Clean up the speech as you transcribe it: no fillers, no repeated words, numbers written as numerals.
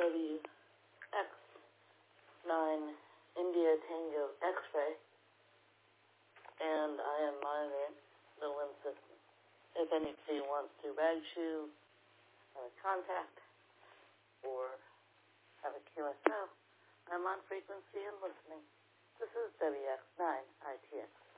WX9 India Tango X-ray, and I am monitoring the limb system. If anybody wants to bag shoe, have a contact, or have a QSO, I'm on frequency and listening. This is WX9 ITX.